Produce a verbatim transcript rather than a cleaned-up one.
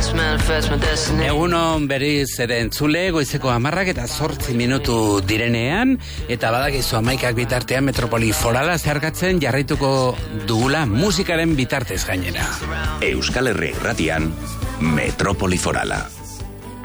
Egunon berriz ere entzule, goizeko hamarrak eta zortzi minutu direnean, eta badakizu hamaikak bitartean Metropoli Forala zeharkatzen jarraituko dugula musikaren bitartez gainera. Euskal Herri Irratian, Metropoli Forala.